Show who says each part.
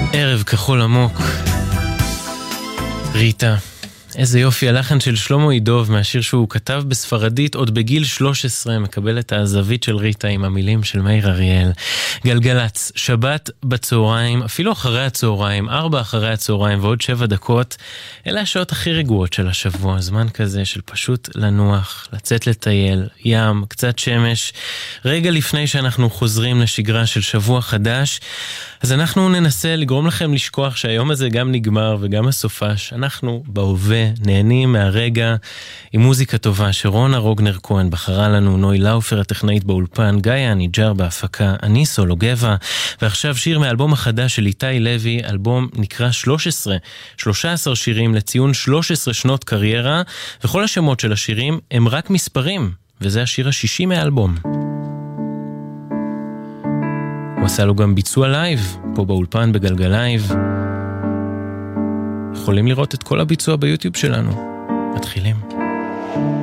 Speaker 1: ערב כחול עמוק. ריטה, איזה יופי, הלחן של שלמה עידוב מהשיר שהוא כתב בספרדית עוד בגיל 13, מקבל את הזווית של ריטה עם המילים של מאיר אריאל. גלגלץ, שבת בצהריים, אפילו אחרי הצהריים, 4 אחרי הצהריים ועוד 7 דקות, אלה השעות הכי רגועות של השבוע, זמן כזה של פשוט לנוח, לצאת לטייל, ים, קצת שמש, רגע לפני שאנחנו חוזרים לשגרה של שבוע חדש. אז אנחנו ננסה לגרום לכם לשכוח שהיום הזה גם נגמר וגם הסופש. אנחנו בהווה נהנים מהרגע עם מוזיקה טובה שרונה רוגנר כהן בחרה לנו, נוי לאופר הטכנאית באולפן, גיא הניג'ר בהפקה, אני סולו גבע, ועכשיו שיר מאלבום החדש של איתי לוי, אלבום נקרא 13 שירים לציון 13 שנות קריירה, וכל השמות של השירים הם רק מספרים, וזה השיר ה-60 מהאלבום. הוא עשה לו גם ביצוע לייב, פה באולפן בגלגלייב. יכולים לראות את כל הביצוע ביוטיוב שלנו. מתחילים.